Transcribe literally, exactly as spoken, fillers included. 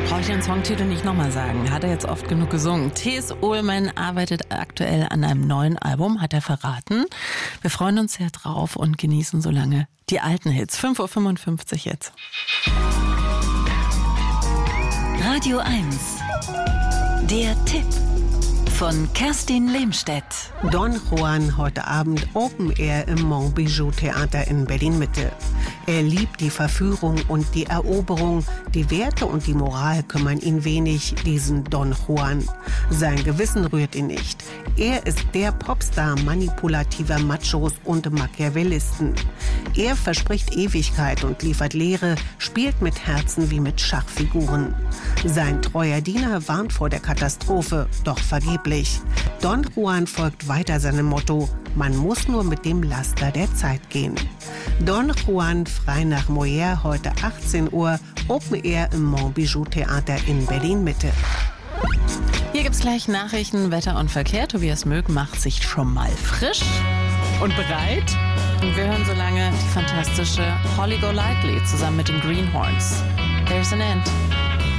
Brauche ich den Songtitel nicht nochmal sagen, hat er jetzt oft genug gesungen. T S. Ullman arbeitet aktuell an einem neuen Album, hat er verraten. Wir freuen uns sehr drauf und genießen so lange die alten Hits. fünf Uhr fünfundfünfzig jetzt. Radio eins. Der Tipp von Kerstin Lehmstedt. Don Juan heute Abend Open Air im Montbijou Theater in Berlin-Mitte. Er liebt die Verführung und die Eroberung. Die Werte und die Moral kümmern ihn wenig, diesen Don Juan. Sein Gewissen rührt ihn nicht. Er ist der Popstar manipulativer Machos und Machiavellisten. Er verspricht Ewigkeit und liefert Lehre, spielt mit Herzen wie mit Schachfiguren. Sein treuer Diener warnt vor der Katastrophe, doch vergeblich. Don Juan folgt weiter seinem Motto: Man muss nur mit dem Laster der Zeit gehen. Don Juan, frei nach Molière, heute achtzehn Uhr, Open Air im Montbijou Theater in Berlin-Mitte. Hier gibt's gleich Nachrichten, Wetter und Verkehr. Tobias Möck macht sich schon mal frisch und bereit. Und wir hören so lange die fantastische Holly Golightly zusammen mit den Greenhorns. There's an End.